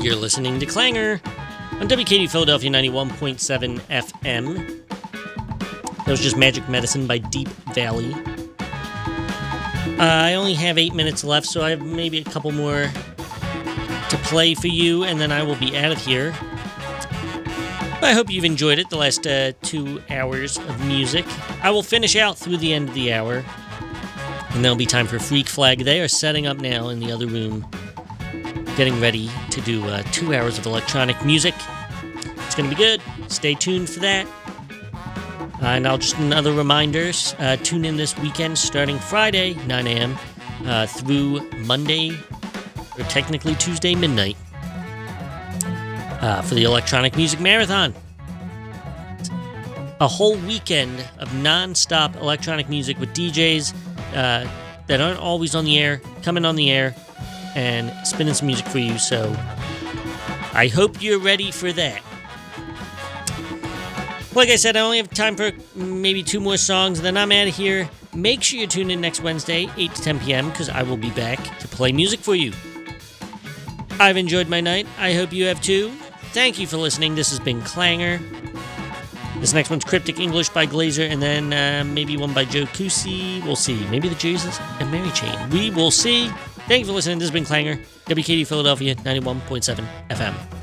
You're listening to Clangor on WKD Philadelphia 91.7 FM. That was just Magic Medicine by Deep Valley. I only have 8 minutes left, so I have maybe a couple more to play for you, and then I will be out of here. I hope you've enjoyed it, the last 2 hours of music. I will finish out through the end of the hour, and there'll be time for Freak Flag. They are setting up now in the other room, getting ready to do 2 hours of electronic music. It's going to be good. Stay tuned for that. And I'll just another reminder, tune in this weekend starting Friday, 9 a.m. Through Monday, or technically Tuesday midnight, for the Electronic Music Marathon. A whole weekend of non-stop electronic music with DJs that aren't always on the air, coming on the air, and spinning some music for you. So I hope you're ready for that. Like I said, I only have time for maybe 2 more songs, and then I'm out of here. Make sure you tune in next Wednesday, 8 to 10 p.m., because I will be back to play music for you. I've enjoyed my night. I hope you have too. Thank you for listening. This has been Clangor. This next one's Cryptic English by Glazer, and then maybe one by Joe Cusi. We'll see. Maybe the Jesus and Mary Chain. We will see. Thank you for listening. This has been Clangor, WKD Philadelphia, 91.7 FM.